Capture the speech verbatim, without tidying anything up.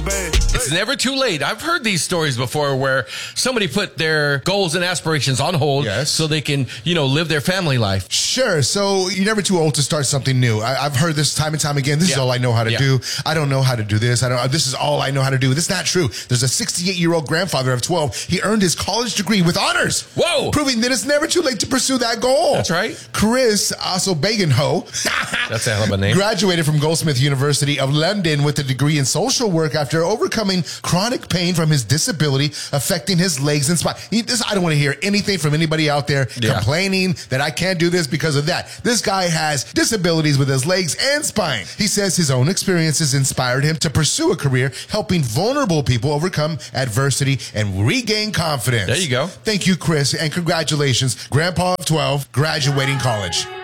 It's never too late. I've heard these stories before where somebody put their goals and aspirations on hold yes. so they can, you know, live their family life. Sure. So you're never too old to start something new. I, I've heard this time and time again. This yeah. is all I know how to yeah. do. I don't know how to do this. I don't. This is all I know how to do. That's not true. There's a sixty-eight-year-old grandfather of twelve. He earned his college degree with honors. Whoa. Proving that it's never too late to pursue that goal. That's right. Chris Asselbegenho. That's a hell of a name. Graduated from Goldsmith University of London with a degree in social work after overcoming chronic pain from his disability affecting his legs and spine. He, this, I don't want to hear anything from anybody out there yeah. complaining that I can't do this because of that. This guy has disabilities with his legs and spine. He says his own experiences inspired him to pursue a career helping vulnerable people overcome adversity and regain confidence. There you go. Thank you, Chris, and congratulations, Grandpa of twelve, graduating college.